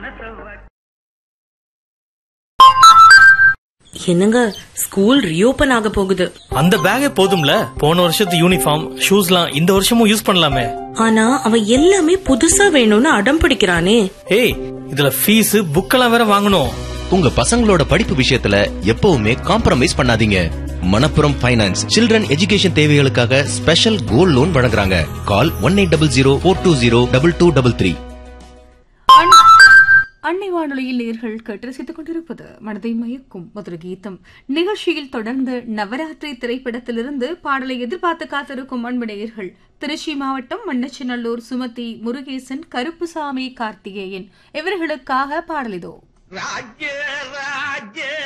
என்னங்க, school reopen ஆக போகுது. அந்த பேக்கே போதும்ல, போன வருஷத்து யூனிஃபார்ம் ஷூஸ்லாம் இந்த வருஷமும் யூஸ் பண்ணலாமே. ஆனா அவன் எல்லாமே புதுசா வேணும்னு அடம் பிடிக்கிறானே. ஏய், இதுல ஃபீஸ் புக்கெல்லாம் வேற வாங்கணும். உங்க பசங்களோட படிப்பு விஷயத்துல எப்பவுமே காம்ப்ரமைஸ் பண்ணாதீங்க. மணப்புரம் ஃபைனான்ஸ் சில்ட்ரன் எஜுகேஷன் தேவைகளுக்காக ஸ்பெஷல் கோல்ட் லோன் வழங்குறாங்க. கால் 1800420223. அன்னை வானொலியில் நேர்கள் கேட்டு ரசித்துக் கொண்டிருப்பது மனதை மயக்கும் மதுர கீதம் நிகழ்ச்சியில் தொடர்ந்து நவராத்திரி திரைப்படத்திலிருந்து பாடலை எதிர்பார்த்து காத்திருக்கும் அன்பு நேயர்கள் திருச்சி மாவட்டம் மண்ணச்சநல்லூர் சுமதி, முருகேசன், கருப்புசாமி, கார்த்திகேயன் இவர்களுக்காக பாடலிதோ. ராஜ்ய